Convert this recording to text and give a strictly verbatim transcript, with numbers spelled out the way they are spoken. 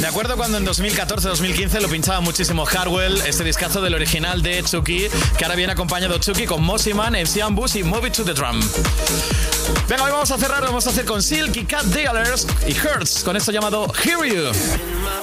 Me acuerdo cuando en dos mil catorce dos mil quince lo pinchaba muchísimo Hardwell, este discazo del original de Chucky, que ahora viene acompañado Chucky con Mosey Man, M C Ambush y Move It to the Drum. Venga, hoy vamos a cerrar, lo vamos a hacer con Silk y Cat Dealers y Hurts, con esto llamado Hear You.